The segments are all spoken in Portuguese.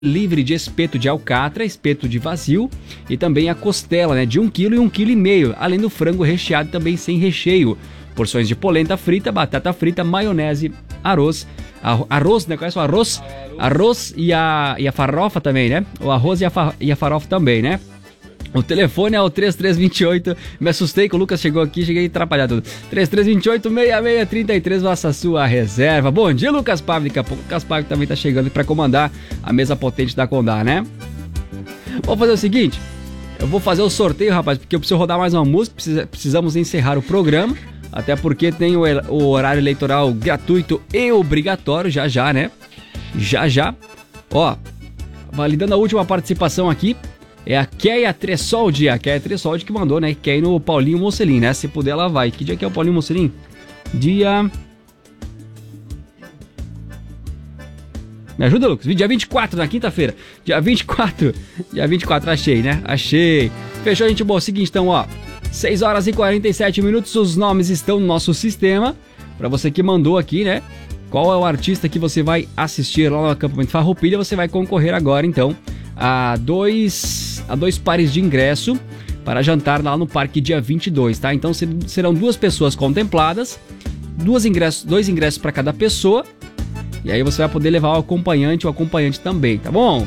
livre de espeto de alcatra, espeto de vazio e também a costela, né, de 1 kg e 1,5 kg, além do frango recheado também sem recheio. Porções de polenta frita, batata frita, maionese, arroz, né, conhece o arroz? Arroz e a farofa também, né? O arroz e a farofa também, né? O telefone é o 3328, me assustei que o Lucas chegou aqui, cheguei atrapalhado tudo. 3328-6633, faça a sua reserva. Bom dia, Lucas Paiva, daqui a pouco o Lucas Paiva também tá chegando para comandar a mesa potente da Condá, né? Vou fazer o seguinte, eu vou fazer o sorteio, rapaz, porque eu preciso rodar mais uma música, precisamos encerrar o programa, até porque tem o horário eleitoral gratuito e obrigatório, já, né? Já. Ó, validando a última participação aqui, é a Keia Tressoldi, que mandou, né? Keia no Paulinho Mocelin, né? Se puder, ela vai. Que dia que é o Paulinho Mocelin? Dia... Me ajuda, Lucas? Dia 24, na quinta-feira. Dia 24, achei, né? Achei. Fechou, gente boa. Seguinte, então, ó. 6 horas e 47 minutos, os nomes estão no nosso sistema. Pra você que mandou aqui, né? Qual é o artista que você vai assistir lá no acampamento Farroupilha, você vai concorrer agora, então, a dois pares de ingresso para jantar lá no parque dia 22, tá? Então serão 2 pessoas contempladas, 2 ingressos para cada pessoa, e aí você vai poder levar o acompanhante também, tá bom?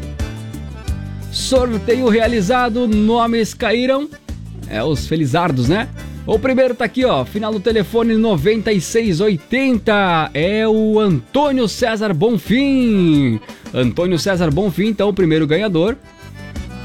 Sorteio realizado, nomes caíram, os felizardos, né? O primeiro tá aqui, ó, final do telefone 9680, é o Antônio César Bonfim. Antônio César Bonfim, então o primeiro ganhador.